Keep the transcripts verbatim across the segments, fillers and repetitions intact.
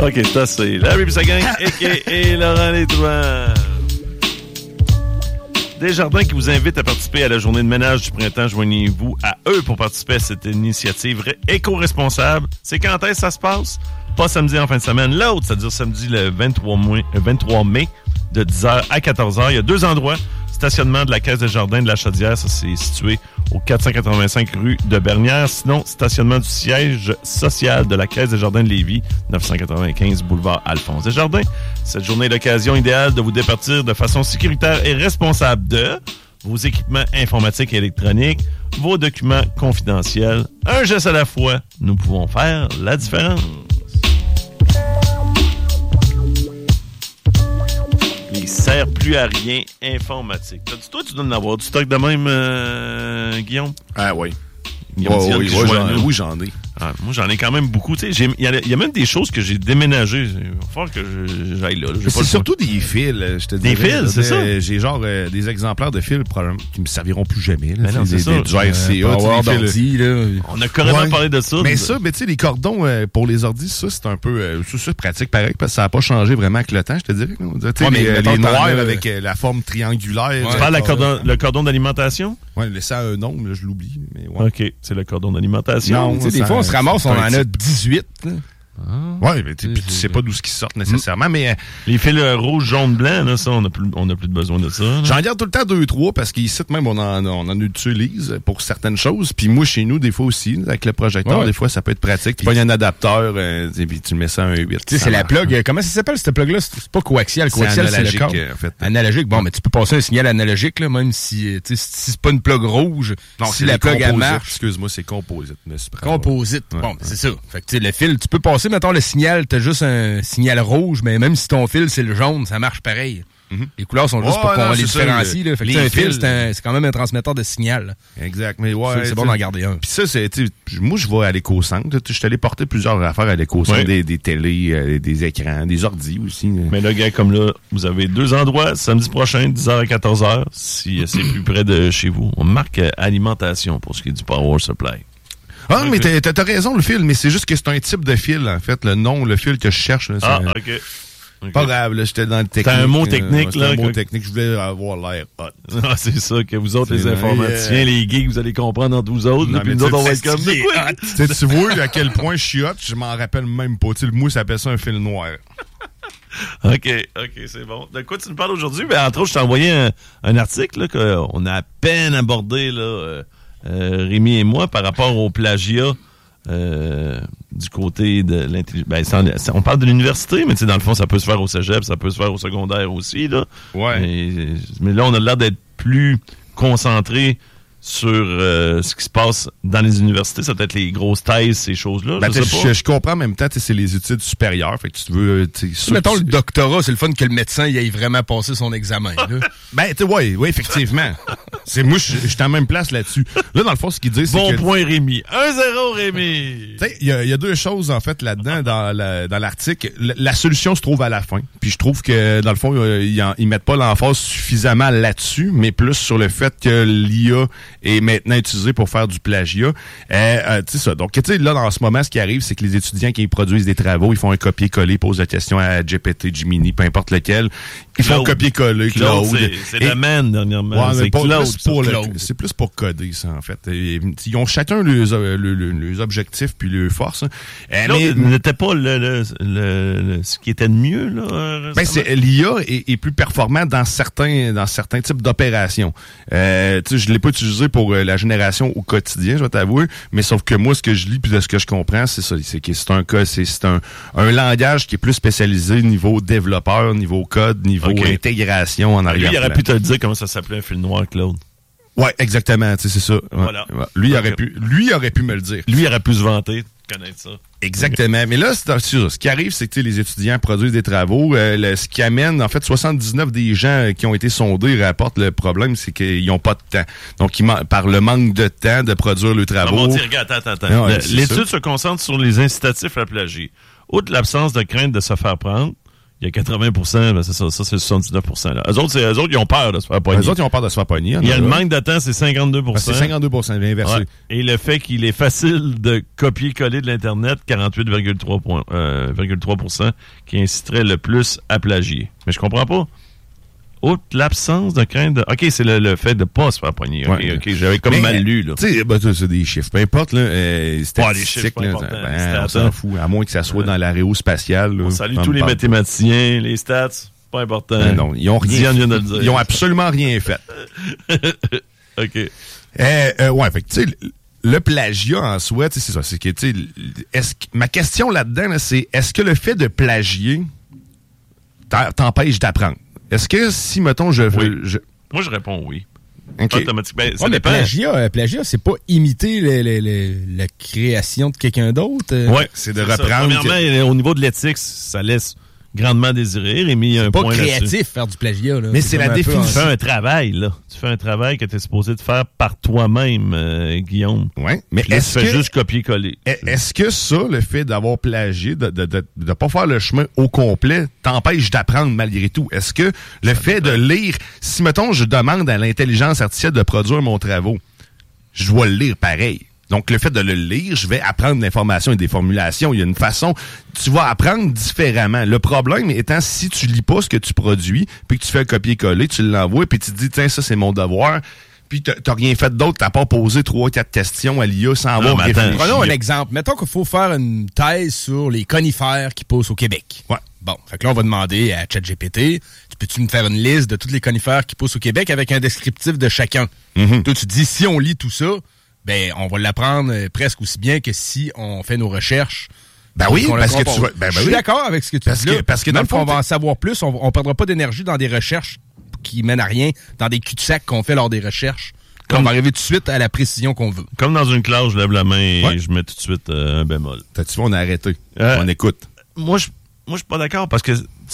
OK, c'est assez. Larry pis sa gang, a k a. Laurent Létrouin. Desjardins qui vous invite à participer à la journée de ménage du printemps. Joignez-vous à eux pour participer à cette initiative éco-responsable. C'est quand est-ce que ça se passe? Pas samedi en fin de semaine. L'autre, c'est-à-dire samedi le vingt-trois mai de dix heures à quatorze heures. Il y a deux endroits. Stationnement de la Caisse Desjardins de la Chaudière. Ça, c'est situé au quatre cent quatre-vingt-cinq rue de Bernière. Sinon, stationnement du siège social de la Caisse Desjardins de Lévis, neuf cent quatre-vingt-quinze boulevard Alphonse Desjardins. Cette journée est l'occasion idéale de vous départir de façon sécuritaire et responsable de vos équipements informatiques et électroniques, vos documents confidentiels. Un geste à la fois, nous pouvons faire la différence. Il sert plus à rien informatique. T'as-tu, toi, tu dois en avoir du stock de même, euh, Guillaume? Ah oui. Guillaume oh, Dion, oui, qui oui, joue j'en, à nous. oui, j'en ai. Ah, moi, j'en ai quand même beaucoup. Il y, a, y a même des choses que j'ai déménagées. Il va falloir que je, j'aille là. C'est pas surtout des fils, je te dis. Des fils, c'est ça? J'ai genre euh, des exemplaires de fils qui me serviront plus jamais. Là, non, des, c'est des, ça. du R C A, euh, des d'ordi, là. On a carrément ouais. parlé de ça. Mais ça, mais tu sais, les cordons euh, pour les ordis, ça, c'est un peu euh, ça, c'est pratique pareil, parce que ça n'a pas changé vraiment avec le temps, je te dirais. Ouais, mais les, les noirs là, avec euh, la forme triangulaire. Tu ouais, parles de cordon, le cordon d'alimentation? Oui, laissez un nom, là, je l'oublie. Mais ouais. OK, c'est le cordon d'alimentation. Non, tu sais, des fois, on se ramasse, on en a dix-huit. Ah. Oui, mais tu sais pas d'où ce qui sortent nécessairement, mais... Euh, les fils euh, rouge, jaune, blanc, là, ça, on n'a plus, on a plus de besoin de ça. Là. J'en garde tout le temps deux, trois, parce qu'ici, même, on en, on en utilise pour certaines choses. Puis moi, chez nous, des fois aussi, avec le projecteur, ouais. des fois, ça peut être pratique. Tu pognes un adapteur, euh, et puis tu mets ça à un huit. Tu sais, c'est la plug. Comment ça s'appelle, cette plug-là? C'est pas coaxial. Coaxial, c'est, c'est le câble. En fait. Analogique. Bon, mais tu peux passer un signal analogique, là, même si, si c'est pas une plug rouge. Non, si c'est la plug, elle marche. Excuse-moi, c'est composite. Composite. Ouais, bon, ouais. c'est ça. Fait que, tu sais, le fil, tu peux passer, mettons, le signal, t'as juste un signal rouge, mais même si ton fil, c'est le jaune, ça marche pareil. Mm-hmm. Les couleurs sont juste oh, pour qu'on non, les différencie. Là. Fait que un fil, c'est, un, c'est quand même un transmetteur de signal. Là. Exact. Mais ouais, c'est, c'est bon d'en garder un. Puis ça, c'est, moi, je vais à l'éco-centre. Je suis allé porter plusieurs affaires à l'éco-centre. Oui. Des, des télés, euh, des écrans, des ordis aussi. Mais là, gars, comme là, vous avez deux endroits, samedi prochain, dix heures à quatorze heures, si c'est plus près de chez vous. On marque euh, alimentation pour ce qui est du Power Supply. Ah, okay. mais t'as, t'as, t'as raison, le fil, mais c'est juste que c'est un type de fil, en fait. Le nom, le fil que je cherche. Là, c'est ah, un... OK. Okay. Pas grave, là, j'étais dans le technique. C'était un mot technique, euh, là. un mot que... technique, je voulais avoir l'air hot. Ah, c'est ça, que vous autres, c'est les informaticiens, euh... les geeks, vous allez comprendre entre vous autres, non, puis nous autres, on va être comme de tu vois à quel point je suis hot, je m'en rappelle même pas. T'sais, le mot, ça s'appelle ça un fil noir. OK, OK, c'est bon. De quoi tu nous parles aujourd'hui? Ben, entre autres, je t'ai envoyé un, un article là, qu'on a à peine abordé, là, euh, euh, Rémi et moi, par rapport au plagiat. Euh, du côté de l'intelligence. Ben, on parle de l'université, mais tu sais, dans le fond, ça peut se faire au cégep, ça peut se faire au secondaire aussi, là. Ouais. Mais, mais là, on a l'air d'être plus concentré sur euh, ce qui se passe dans les universités. Ça peut être les grosses thèses, ces choses-là. Ben, je, sais je, je comprends en même temps, c'est les études supérieures. Fait que tu veux. Mettons tu... le doctorat, c'est le fun que le médecin il aille vraiment passer son examen. Là. ben, tu oui, oui, effectivement. c'est moi, je suis en même place là-dessus. Là, dans le fond, ce qu'il dit, c'est bon que. Bon point, Rémi. un zéro, Rémi. Tu sais, il y, y a deux choses, en fait, là-dedans, dans, la, dans l'article. La, la solution se trouve à la fin. Puis je trouve que, dans le fond, ils, en, ils mettent pas l'emphase suffisamment là-dessus, mais plus sur le fait que l'I A est maintenant utilisée pour faire du plagiat. Euh, euh, tu sais ça. Donc, tu sais, là, dans ce moment, ce qui arrive, c'est que les étudiants qui produisent des travaux, ils font un copier-coller, posent la question à G P T, Gemini, peu importe lequel. Ils Claude. font copier-coller, Claude. Claude c'est c'est et... le man, dernièrement. Ouais, c'est pas, Claude. Plus pour le, c'est plus pour coder, ça, en fait. Et, ils ont chacun leurs, leurs, leurs objectifs puis leurs forces. Euh, mais n'était pas le, le, le, le, ce qui était de mieux, là? Ben, c'est, l'I A est, est plus performant dans certains, dans certains types d'opérations. Euh, tu sais, je l'ai pas utilisé pour euh, la génération au quotidien, je vais t'avouer, mais sauf que moi, ce que je lis puis de ce que je comprends, c'est ça, c'est que c'est un cas, c'est, c'est un, un langage qui est plus spécialisé niveau développeur, niveau code, niveau okay. intégration en arrière. Lui, il aurait pu te le dire comment ça s'appelait un fil noir, Claude. Ouais, exactement, tu sais, c'est ça. Voilà. Ouais. Lui, il okay. aurait pu, lui, il aurait pu me le dire. Lui, il aurait pu se vanter de connaître ça. Exactement. Okay. Mais là, c'est, c'est, ce qui arrive, c'est que les étudiants produisent des travaux. Euh, le, ce qui amène, en fait, soixante-dix-neuf des gens qui ont été sondés rapportent le problème, c'est qu'ils n'ont pas de temps. Donc, ils, par le manque de temps de produire le travaux. On va dire, regarde, attends, attends. Non, ouais, l'étude ça. se concentre sur les incitatifs à plagier. Outre l'absence de crainte de se faire prendre, il y a quatre-vingts pour cent, ben c'est ça, ça c'est soixante-dix-neuf pour cent. Là. Eux autres, c'est, eux autres, ils ont peur de se faire pogner. Eux autres, ils ont peur de se faire pogner. Il y a le manque de temps, c'est cinquante-deux pour cent. Ben, c'est cinquante-deux pour cent, inversé. Ouais. Et le fait qu'il est facile de copier-coller de l'Internet, quarante-huit virgule trois pour cent, qui inciterait le plus à plagier. Mais je comprends pas. Outre l'absence de crainte de... OK, c'est le, le fait de ne pas se faire pogner. OK, ouais. OK, j'avais comme mais, mal lu, là. Tu sais, ben, c'est des chiffres. Peu importe, là. Euh, ouais, les chiffres, là, ben, on s'en fout. À moins que ça soit ouais. dans l'aérospatial. On salue tous les mathématiciens, les stats. Pas important. Ben non, ils ont rien Diane vient de le dire. Ils ont absolument rien fait. OK. Euh, euh, ouais, fait que, tu sais, le plagiat en soi, tu sais, c'est ça. C'est que, tu sais, est-ce que, ma question là-dedans, là, c'est est-ce que le fait de plagier t'empêche d'apprendre? Est-ce que si, mettons, je... Oui. je... Moi, je réponds oui. Okay. Automatiquement. Ouais, mais plagiat, euh, plagiat, c'est pas imiter le, le, le, la création de quelqu'un d'autre. Euh... Oui, c'est de c'est reprendre... Ça. Premièrement, que... au niveau de l'éthique, ça laisse grandement désirer. Rémi, il y a un pas point créatif, là-dessus. faire du plagiat. Là. Mais c'est, c'est la définition. Tu fais un travail, là. Tu fais un travail que tu es supposé de faire par toi-même, euh, Guillaume. Oui, mais puis là, est-ce tu fais que... juste copier-coller. Est-ce que ça, le fait d'avoir plagié, de de, de, de pas faire le chemin au complet, t'empêche d'apprendre malgré tout? Est-ce que le ça fait de lire... Si, mettons, je demande à l'intelligence artificielle de produire mon travail, je dois le lire pareil. Donc, le fait de le lire, je vais apprendre l'information et des formulations. Il y a une façon... Tu vas apprendre différemment. Le problème étant, si tu lis pas ce que tu produis, puis que tu fais un copier-coller, tu l'envoies, puis tu te dis, tiens, ça, c'est mon devoir... Puis t'as rien fait d'autre, t'as pas posé trois, quatre questions à l'I A sans avoir réfléchi. Prenons un exemple. Mettons qu'il faut faire une thèse sur les conifères qui poussent au Québec. Ouais. Bon, fait que là, on va demander à ChatGPT, tu peux-tu me faire une liste de tous les conifères qui poussent au Québec avec un descriptif de chacun? Mm-hmm. Toi, tu te dis, si on lit tout ça, ben, on va l'apprendre presque aussi bien que si on fait nos recherches. Ben oui, parce que tu vas... Ben, ben Je suis oui. d'accord avec ce que tu parce dis que, là. Parce que même qu'on va en savoir plus, on, on perdra pas d'énergie dans des recherches qui mènent à rien, dans des cul-de-sac qu'on fait lors des recherches. Comme, on va arriver tout de suite à la précision qu'on veut. Comme dans une classe, je lève la main et ouais. je mets tout de suite euh, un bémol. T'as-tu vois, on a arrêté. Euh, on écoute. Moi, je moi je suis pas d'accord parce que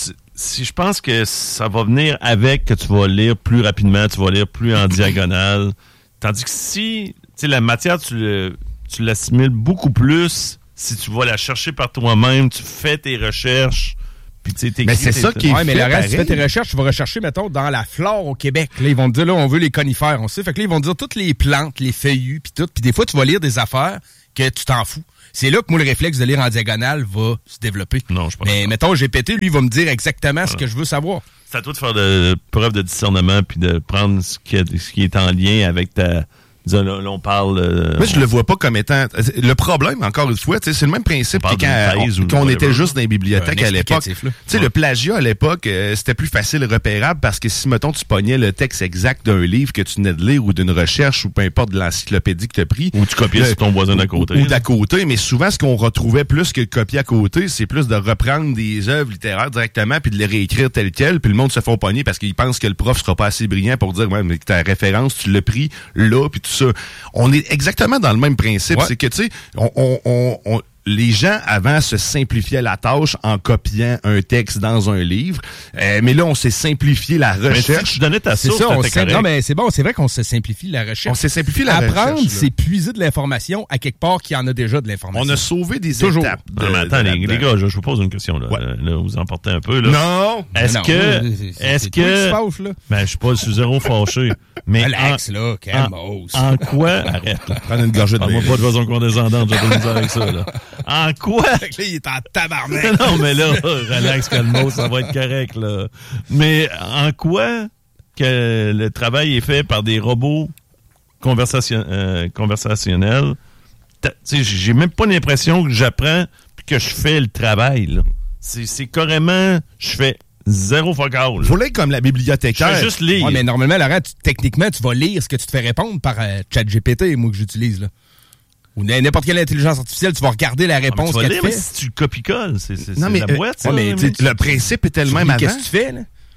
si je pense que ça va venir avec que tu vas lire plus rapidement, tu vas lire plus en diagonale. Tandis que si tu sais la matière, tu, le, tu l'assimiles beaucoup plus si tu vas la chercher par toi-même, tu fais tes recherches. Puis, tu sais, mais c'est ça qui est ouais, mais le reste, pareil. tu fais tes recherches, tu vas rechercher, mettons, dans la flore au Québec. Là, ils vont te dire, là, on veut les conifères, on sait. Fait que là, ils vont te dire toutes les plantes, les feuillus, puis tout. Puis des fois, tu vas lire des affaires que tu t'en fous. C'est là que moi, le réflexe de lire en diagonale va se développer. Non, je pense pas. Mais mettons, G P T, lui, va me dire exactement voilà. ce que je veux savoir. C'est à toi de faire de, de preuve de discernement puis de prendre ce qui, est, ce qui est en lien avec ta... Là, là, on parle... Euh, Moi, je on... le vois pas comme étant... Le problème, encore une fois, c'est le même principe que quand on, qu'on était juste dans les bibliothèques à l'époque. Tu sais, ouais. Le plagiat, à l'époque, euh, c'était plus facile repérable parce que si, mettons, tu pognais le texte exact d'un livre que tu venais de lire ou d'une recherche ou peu importe de l'encyclopédie que tu as pris... Ou tu copiais sur ton voisin d'à côté. Ou, ou d'à côté, mais souvent, ce qu'on retrouvait plus que de copier à côté, c'est plus de reprendre des œuvres littéraires directement puis de les réécrire telles quelles, puis le monde se fait pogner parce qu'il pense que le prof sera pas assez brillant pour dire, ouais, mais ta référence, tu l'as pris là, puis tout ça. On est exactement dans le même principe. Ouais. C'est que, tu sais, on, on, on, on, les gens, avant, se simplifiaient la tâche en copiant un texte dans un livre. Euh, mais là, on s'est simplifié la recherche. Mais si tu donnais ta source, c'est ça, on s'est, non, mais c'est bon, c'est vrai qu'on se simplifie la recherche. On s'est simplifié la Apprendre, recherche. Apprendre, c'est puiser de l'information à quelque part qui en a déjà de l'information. On a sauvé des Toujours. étapes. De, non, mais attends, les, les gars, je, je vous pose une question. Là, ouais. là vous en portez un peu. Là. Non! Est-ce non, que... C'est, c'est, est-ce c'est que... fâche, là? Ben, je suis pas, je suis zéro fâché. Mais Relax, en, là, calmos. En, en quoi... Arrête, là. Prends une gorgée de moi pas de façon condescendante, j'ai pas de avec ça, là. En quoi... Là, il est en tabarnak. Non, mais là, relax, calmos, ça va être correct, là. Mais en quoi que le travail est fait par des robots conversation, euh, conversationnels? Tu sais, j'ai même pas l'impression que j'apprends puis que je fais le travail, là. C'est, c'est carrément, je fais zéro fuck all. Faut l'être comme la bibliothécaire. Je fais juste lire. Ouais, mais normalement, Laurent, tu, techniquement, tu vas lire ce que tu te fais répondre par euh, ChatGPT, moi, que j'utilise, là. Ou n'importe quelle intelligence artificielle, tu vas regarder la réponse ah, qu'elle lire, te fait. Si tu le copies-colles, c'est, c'est, non, c'est mais, la boîte, euh, ça. Mais, mais le principe était le même avant. Qu'est-ce que tu fais, là?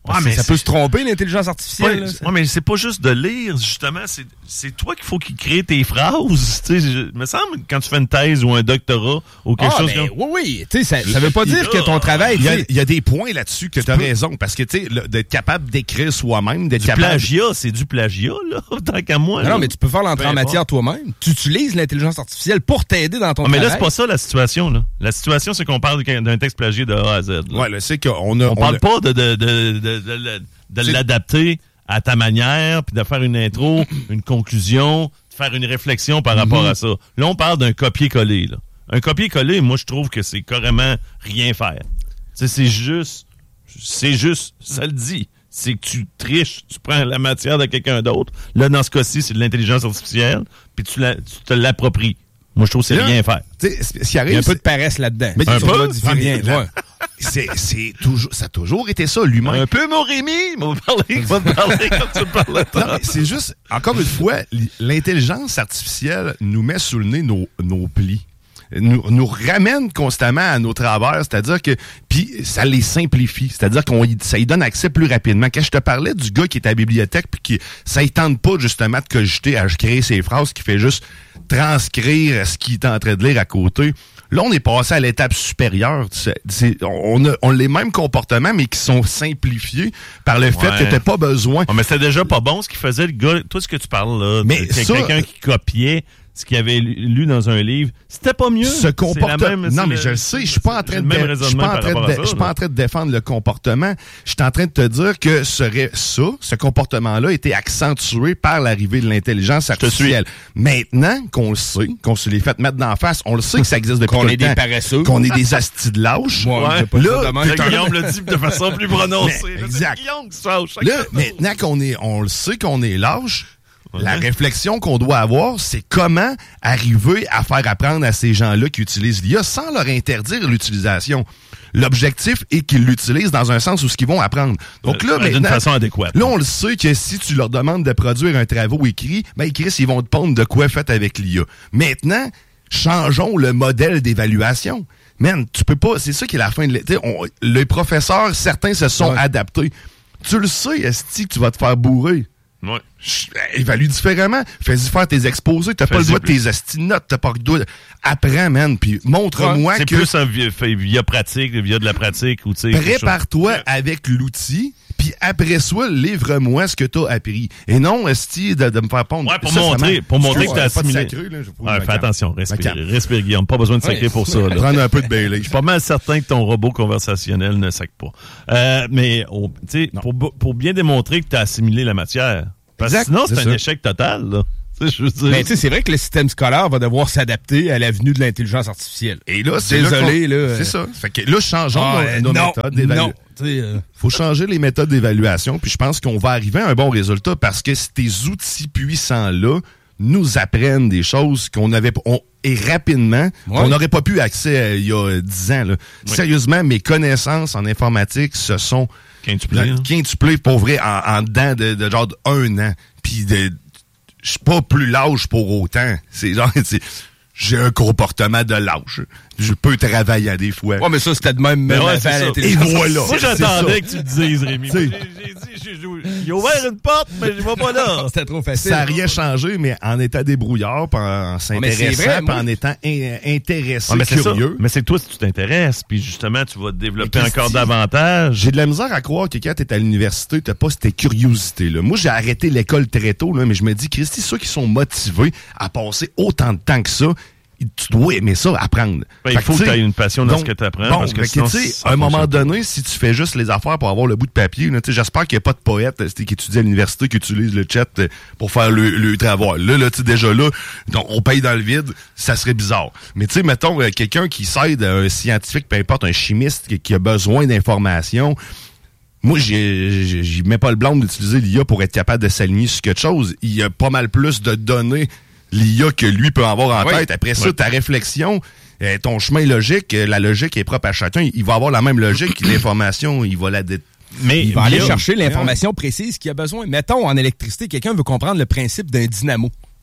Ah, mais ça c'est... peut se tromper, l'intelligence artificielle. Ouais, ouais, mais c'est pas juste de lire, justement. C'est, c'est toi qu'il faut qu'il crée tes phrases. Tu sais, je, me semble, quand tu fais une thèse ou un doctorat ou quelque ah, chose mais, comme... Oui, oui. Tu sais, ça, ça veut pas dire que ton travail... Il y, a, il y a des points là-dessus que tu as raison. Parce que, tu sais, d'être capable d'écrire soi-même, d'être du capable... plagiat, c'est du plagiat, là, tant qu'à moi. Non, là. non, mais tu peux faire l'entrée en matière toi-même. Tu utilises l'intelligence artificielle pour t'aider dans ton ah, mais travail. là, c'est pas ça, la situation, là. La situation, c'est qu'on parle d'un texte plagié de A à Z. Là. Ouais, là, c'est qu'on a... On, on parle a... pas de... de, de, de, de, de de c'est... l'adapter à ta manière, puis de faire une intro, une conclusion, de faire une réflexion par rapport mm-hmm. à ça. Là, on parle d'un copier-coller. Là. Un copier-coller, moi, je trouve que c'est carrément rien faire. T'sais, c'est juste, c'est juste, ça le dit. C'est que tu triches, tu prends la matière de quelqu'un d'autre. Là, dans ce cas-ci, c'est de l'intelligence artificielle, puis tu, la, tu te l'appropries. Moi, je trouve que c'est là, rien faire. Ce qui arrive, il y a un peu de paresse là-dedans. Mais un peu, rien. Ouais. C'est, c'est toujours, ça a toujours été ça, l'humain. Un peu, mon Rémi, il va parler, il va te parler comme tu me parles. Non, c'est juste, encore une fois, l'intelligence artificielle nous met sous le nez nos, nos plis. Nous, nous ramène constamment à nos travers, c'est-à-dire que, puis ça les simplifie, c'est-à-dire qu'on ça y donne accès plus rapidement. Quand je te parlais du gars qui est à la bibliothèque puis qui ça y tente pas justement de cogiter à créer ses phrases, qui fait juste transcrire ce qu'il est en train de lire à côté. Là, on est passé à l'étape supérieure. C'est, c'est, on a on les mêmes comportements, mais qui sont simplifiés par le fait ouais. que t'as pas besoin. Oh, mais c'était déjà pas bon ce qu'il faisait le gars. Toi, ce que tu parles là, mais c'est ça, quelqu'un qui copiait ce qu'il avait lu dans un livre, c'était pas mieux. Ce comportement. Non, mais je le sais, je suis pas en train de, je suis pas en train de, je suis pas en train de défendre le comportement. Je suis en train de te dire que serait ça, ce comportement-là, était accentué par l'arrivée de l'intelligence artificielle. Maintenant qu'on le sait, qu'on se l'est fait mettre d'en face, on le sait que ça existe depuis qu'on tout est le des paresseux, qu'on est des astis de lâches. Ouais, ouais. Là, là Guillaume le dit de façon plus prononcée. Mais, exact. Guillaume qui se fâche. Là, maintenant qu'on est, on le sait qu'on est lâche. La réflexion qu'on doit avoir, c'est comment arriver à faire apprendre à ces gens-là qui utilisent l'I A sans leur interdire l'utilisation. L'objectif est qu'ils l'utilisent dans un sens où ce qu'ils vont apprendre. Donc là, euh, maintenant, d'une façon adéquate. Là, on le sait que si tu leur demandes de produire un travaux écrit, ben Chris, ils vont te pondre de quoi fait avec l'I A. Maintenant, changeons le modèle d'évaluation. Man, tu peux pas. C'est ça qui est la fin de l'été. Les professeurs, certains se sont ouais. adaptés. Tu le sais, esti, que tu vas te faire bourrer. Ouais. Évalue différemment. Fais-y faire tes exposés. T'as Fais pas le droit de tes esti notes. T'as pas le droit. Apprends, man. Puis montre-moi ouais, c'est que. C'est plus via, via pratique, via de la pratique. Ou prépare-toi chose... avec l'outil. Puis après ça, livre-moi ce que t'as appris. Et non, esti, de, de me faire pondre. Ouais, pour ça, montrer, pour montrer que t'as assimilé. Sacré, là, ouais, fais attention. Respire, respire, Guillaume. Pas besoin de sacrer ouais, pour ça. Là. Prendre un peu de Bailey. Je suis pas mal certain que ton robot conversationnel ne sacre pas. Euh, mais, tu sais, pour, pour bien démontrer que t'as assimilé la matière. Parce que sinon, c'est, c'est un ça. échec total, là. Je veux dire. Mais tu sais, c'est vrai que le système scolaire va devoir s'adapter à l'avenue de l'intelligence artificielle. Et là, c'est désolé, là, là. C'est ça. Fait que là, changeons ah, nos, nos non, méthodes d'évaluation. Euh... Faut changer les méthodes d'évaluation, puis je pense qu'on va arriver à un bon résultat parce que ces outils puissants-là nous apprennent des choses qu'on avait on, et rapidement, ouais. qu'on n'aurait pas pu accès à, il y a dix ans. Là. Ouais. Sérieusement, mes connaissances en informatique se sont quintuplées, hein? quintuplées pour vrai en, en dedans de, de genre de un an. Puis de je suis pas plus lâche pour autant. C'est genre, c'est, j'ai un comportement de lâche. Je peux travailler à des fois. Ouais, mais ça, c'était de même, même ouais, à Et voilà. Moi, j'attendais que tu le dises, Rémi. J'ai, j'ai dit, j'ai, j'ai ouvert une porte, mais je vais pas là. C'était trop facile. Ça n'a rien changé, mais en étant débrouillard, puis en s'intéressant, puis en étant in- intéressé, ouais, mais curieux. C'est mais c'est toi, si tu t'intéresses, puis justement, tu vas te développer encore davantage. J'ai de la misère à croire que quand t'es à l'université, t'as pas cette curiosité-là. Moi, j'ai arrêté l'école très tôt, là, mais je me dis, Christy, ceux qui sont motivés à passer autant de temps que ça, tu dois aimer ça, apprendre. Ben, il faut que tu aies une passion dans donc, ce que tu apprends. Bon, parce que sinon, à un moment donné, si tu fais juste les affaires pour avoir le bout de papier, là, j'espère qu'il n'y a pas de poète qui étudie à l'université qui utilise le chat pour faire le, le travail. Là, là déjà là, donc, on paye dans le vide, ça serait bizarre. Mais tu sais, mettons, quelqu'un qui s'aide, un scientifique, peu importe, un chimiste qui, qui a besoin d'informations, moi, j'y mets pas le blanc d'utiliser l'I A pour être capable de s'aligner sur quelque chose. Il y a pas mal plus de données l'I A que lui peut avoir en oui. tête. Après ça, oui. ta réflexion, euh, ton chemin logique, euh, la logique est propre à chacun. Il va avoir la même logique. L'information, il va la... Dé- Mais il va aller chercher l'information précise qu'il a besoin. Mettons, en électricité, quelqu'un veut comprendre le principe d'un dynamo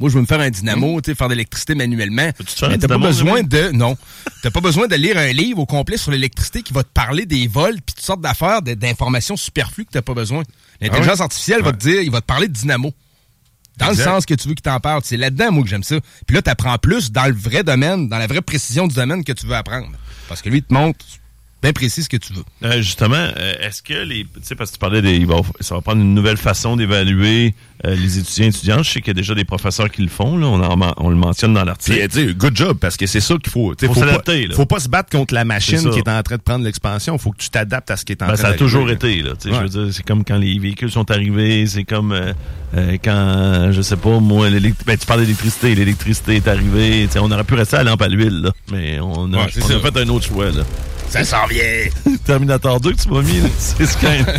Moi, je veux me faire un dynamo, mmh. tu sais, faire de l'électricité manuellement. Tu te faire mais un t'as dynamo, pas besoin Rémi? de, non. T'as pas besoin de lire un livre au complet sur l'électricité qui va te parler des vols puis toutes sortes d'affaires, d'informations superflues que t'as pas besoin. L'intelligence ah oui? artificielle ouais. va te dire, il va te parler de dynamo. Dans exact. Le sens que tu veux qu'il t'en parle. C'est là-dedans, moi, que j'aime ça. Puis là, t'apprends plus dans le vrai domaine, dans la vraie précision du domaine que tu veux apprendre. Parce que lui, il te montre bien précis ce que tu veux. Euh, justement, euh, est-ce que les... Tu sais, parce que tu parlais des... Va, ça va prendre une nouvelle façon d'évaluer euh, les étudiants et étudiantes. Je sais qu'il y a déjà des professeurs qui le font. Là. On, en, on le mentionne dans l'article. Puis, good job, parce que c'est ça qu'il faut... Faut, faut s'adapter. Faut pas se battre contre la machine qui est en train de prendre l'expansion. Faut que tu t'adaptes à ce qui est en ben, train ça a toujours là. été. Là, ouais. Je veux dire, c'est comme quand les véhicules sont arrivés. C'est comme euh, euh, quand, je sais pas, moi, ben, tu parles d'électricité. L'électricité est arrivée. On aurait pu rester à la lampe à l'huile, là. Mais on a, ouais, on a fait un autre choix, là. Ça s'en vient. Terminator deux que tu m'as mis, là. C'est Skynet.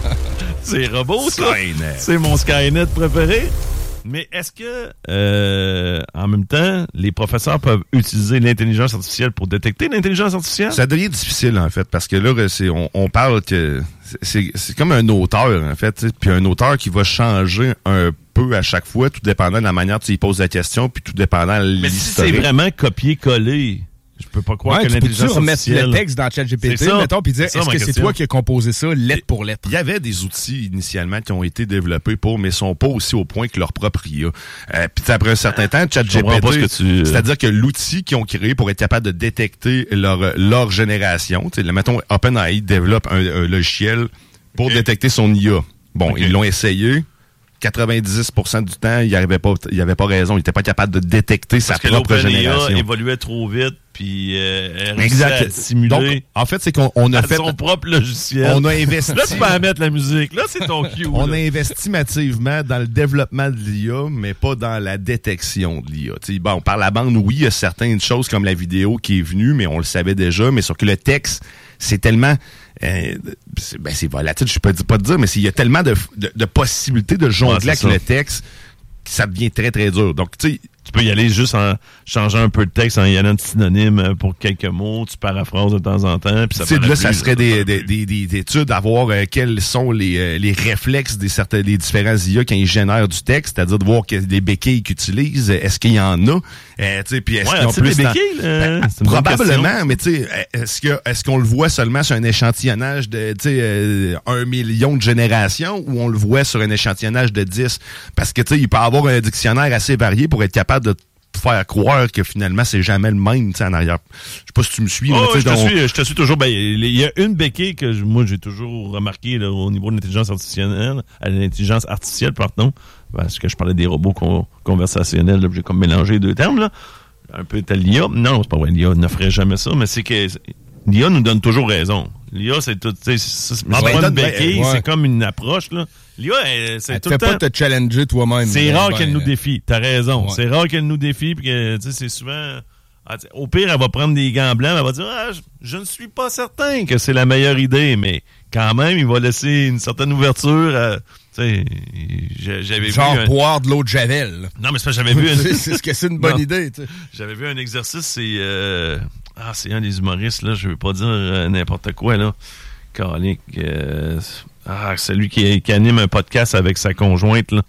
C'est robot, ça. Skynet. C'est mon Skynet préféré. Mais est-ce que, euh, en même temps, les professeurs peuvent utiliser l'intelligence artificielle pour détecter l'intelligence artificielle? Ça devient difficile, en fait, parce que là, c'est, on, on parle que c'est, c'est comme un auteur, en fait, puis un auteur qui va changer un peu à chaque fois, tout dépendant de la manière dont il pose la question, puis tout dépendant de l'historique. Mais si c'est vraiment copier-coller... Je peux pas croire ouais, que l'intelligence artificielle... remettre le texte dans ChatGPT, mettons, puis dire, est-ce que c'est toi qui as composé ça, lettre pour lettre? Il y avait des outils, initialement, qui ont été développés pour, mais sont pas aussi au point que leur propre I A. Euh, puis après un certain temps, ChatGPT, tu... c'est-à-dire que l'outil qu'ils ont créé pour être capable de détecter leur, leur génération, tu sais, mettons, OpenAI développe un, un logiciel pour okay. détecter son I A. Bon, okay. ils l'ont essayé. quatre-vingt-dix pour cent du temps, il n'avait pas, il avait pas raison. Il n'était pas capable de détecter Parce sa que propre génération. Il évoluait trop vite, puis euh, elle exact. À simuler. Donc, en fait, c'est qu'on on a fait son propre logiciel. On a investi. Là, tu peux en mettre la musique. Là, c'est ton cue. On là. a investi massivement dans le développement de l'I A, mais pas dans la détection de l'I A. T'sais, bon, par la bande, oui, il y a certaines choses comme la vidéo qui est venue, mais on le savait déjà. Mais sur que le texte, c'est tellement... Euh, c'est, ben c'est volatile, je peux pas te dire, mais il y a tellement de, de, de possibilités de jongler ouais, avec ça. Le texte que ça devient très, très dur. Donc, tu sais, tu peux y aller juste en changeant un peu de texte, en y allant de synonyme pour quelques mots, tu paraphrases de temps en temps. Puis ça là, plus, ça serait des, des, des, des études à voir euh, quels sont les, euh, les réflexes des certains des différents I A quand ils génèrent du texte, c'est-à-dire de voir que les béquilles qu'ils utilisent, est-ce qu'il y en a? Euh, puis est-ce ouais, qu'ils ont plus des béquilles? Ben, probablement, mais tu sais, est-ce que est-ce qu'on le voit seulement sur un échantillonnage de tu sais euh, un million de générations ou on le voit sur un échantillonnage de dix? Parce que tu sais, il peut avoir un dictionnaire assez varié pour être capable de faire croire que finalement c'est jamais le même, tu sais, en arrière. Je sais pas si tu me suis. Oh, mais, je, te donc... suis je te suis toujours. Ben, il y a une béquille que je, moi j'ai toujours remarqué là, au niveau de l'intelligence artificielle, à l'intelligence artificielle, pardon, parce que je parlais des robots con, conversationnels, là, j'ai comme mélangé les deux termes là. Un peu tel l'I A. Non, c'est pas vrai, l'I A ne ferait jamais ça, mais c'est que l'I A nous donne toujours raison. L'I A, c'est tout, tu sais, c'est une béquille, ouais. C'est comme une approche, là. L'I A, elle, c'est elle tout te le fait temps... pas te challenger toi-même. C'est rare ben, qu'elle nous défie. T'as raison. Ouais. C'est rare qu'elle nous défie, puis que, tu sais, c'est souvent... Ah, au pire, elle va prendre des gants blancs, elle va dire, ah, je, je ne suis pas certain que c'est la meilleure idée, mais quand même, il va laisser une certaine ouverture à... Tu sais, j'avais genre vu... Genre boire de l'eau de Javel. Non, mais c'est parce que j'avais vu... Un... c'est ce que c'est une bonne non. idée, tu sais. J'avais vu un exercice, c'est... Euh... Ah, c'est un des humoristes, là, je veux pas dire euh, n'importe quoi, là. Calique, euh... Ah, celui qui, qui anime un podcast avec sa conjointe, là.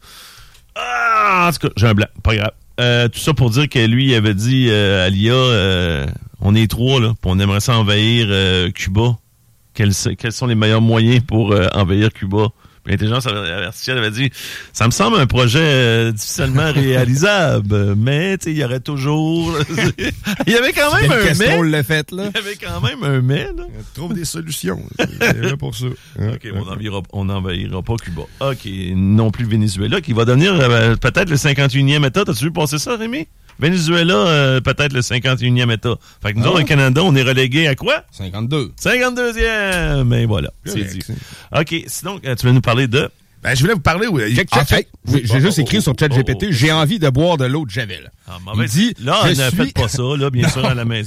Ah, en tout cas, j'ai un blanc, pas grave. Euh, tout ça pour dire que lui, il avait dit euh, à l'I A, euh, on est trois, là, puis on aimerait ça envahir euh, Cuba. Quels, quels sont les meilleurs moyens pour euh, envahir Cuba? L'intelligence artificielle avait dit, ça me semble un projet euh, difficilement réalisable, mais il y aurait toujours... Il y avait quand même un mais. Le fait, là. Il y avait quand même un mais. Là. Trouve des solutions. C'est là pour ça. OK, on n'envahira on n'envahira pas Cuba. OK, non plus Venezuela, qui va devenir euh, peut-être le cinquante et unième État. T'as-tu vu passer ça, Rémi? Venezuela, euh, peut-être le cinquante et unième État. Fait que nous ah. autres, au Canada, on est relégués à quoi? cinquante-deux. cinquante-deuxième! Mais voilà, c'est dit. OK, sinon, tu veux nous parler de... Ben, je voulais vous parler... Oui, en fait, j'ai oh, juste oh, écrit oh, sur ChatGPT, oh, oh, j'ai envie de boire de l'eau de Javel. Ah, il dit, là, ne faites pas ça, là, bien sûr, à la maison.